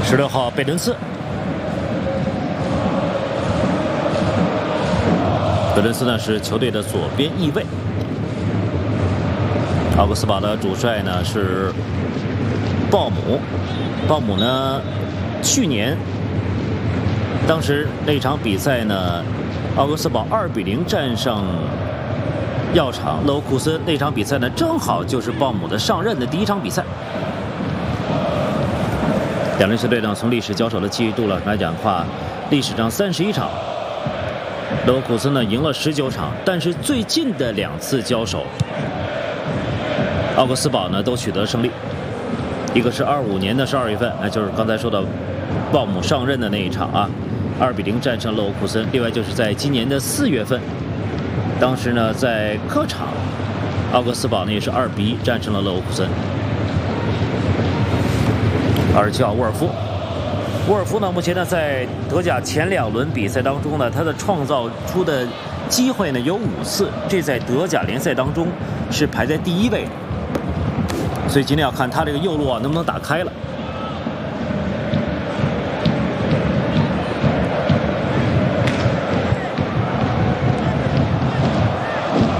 16号贝伦斯，贝伦斯呢是球队的左边翼卫。奥格斯堡的主帅呢是鲍姆，鲍姆呢去年当时那场比赛呢，奥格斯堡2比0战胜药厂勒沃库森，那场比赛呢正好就是鲍姆的上任的第1场比赛。两支球队呢，从历史交手的记忆度来讲的话，历史上31场，勒沃库森呢赢了19场，但是最近的2次交手，奥格斯堡呢都取得胜利。一个是25年的12月份，那就是刚才说的鲍姆上任的那一场啊，2比0战胜勒沃库森。另外就是在今年的4月份，当时呢在客场，奥格斯堡呢也是2比1战胜了勒沃库森。27号沃尔夫呢，目前呢在德甲前2轮比赛当中呢，他的创造出的机会呢有5次，这在德甲联赛当中是排在第1位的。所以今天要看他这个右路啊能不能打开了。